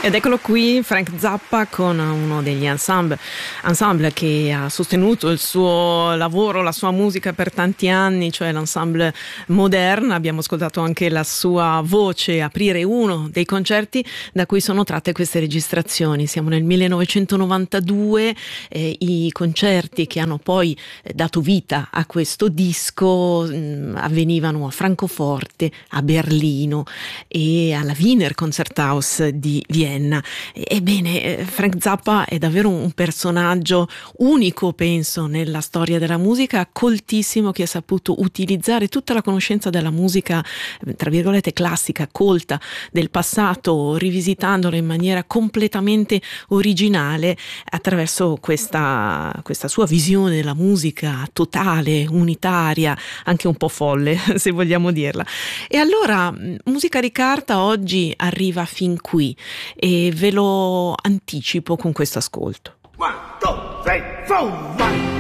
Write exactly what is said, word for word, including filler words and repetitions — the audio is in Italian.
Ed eccolo qui Frank Zappa con uno degli ensemble, ensemble che ha sostenuto il suo lavoro, la sua musica per tanti anni, cioè l'ensemble Modern. Abbiamo ascoltato anche la sua voce aprire uno dei concerti da cui sono tratte queste registrazioni. Siamo nel millenovecentonovantadue, eh, i concerti che hanno poi dato vita a questo disco mh, avvenivano a Francoforte, a Berlino e alla Wiener Concerthaus di Vienna. Ebbene, Frank Zappa è davvero un personaggio unico, penso, nella storia della musica, coltissimo, che ha saputo utilizzare tutta la conoscenza della musica, tra virgolette, classica, colta del passato, rivisitandola in maniera completamente originale attraverso questa, questa sua visione della musica totale, unitaria, anche un po' folle, se vogliamo dirla. E allora, Musica di Carta oggi arriva fin qui e ve lo anticipo con questo ascolto. One, two, three, four, one.